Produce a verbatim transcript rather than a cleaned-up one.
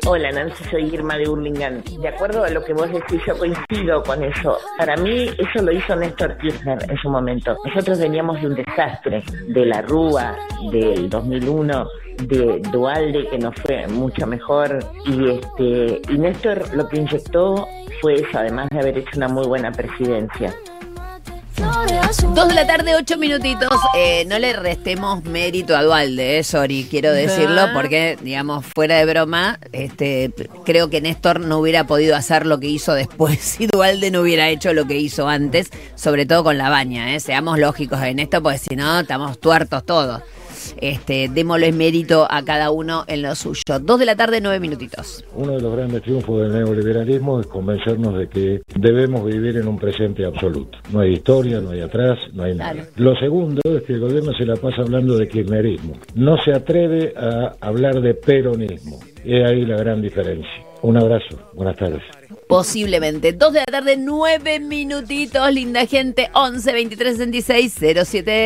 Hola Nancy, soy Irma de Hurlingham. De acuerdo a lo que vos decís, yo coincido con eso. Para mí eso lo hizo Néstor Kirchner en su momento. Nosotros veníamos de un desastre, de la Rúa, del dos mil uno, de Duhalde, que nos fue mucho mejor, y este y Néstor lo que inyectó fue eso, además de haber hecho una muy buena presidencia. Dos de la tarde, ocho minutitos. Eh, no le restemos mérito a Duhalde, eh, sorry, quiero decirlo, porque, digamos, fuera de broma, este, creo que Néstor no hubiera podido hacer lo que hizo después si Duhalde no hubiera hecho lo que hizo antes, sobre todo con la baña, eh. Seamos lógicos en esto, porque si no, estamos tuertos todos. Este, démosle mérito a cada uno en lo suyo. Dos de la tarde, nueve minutitos. Uno de los grandes triunfos del neoliberalismo es convencernos de que debemos vivir en un presente absoluto. No hay historia, no hay atrás, no hay nada. Claro. Lo segundo es que el gobierno se la pasa hablando de kirchnerismo. No se atreve a hablar de peronismo. Y es ahí la gran diferencia. Un abrazo, buenas tardes. Posiblemente. Dos de la tarde, nueve minutitos, linda gente. once, veintitrés, sesenta y seis, cero siete.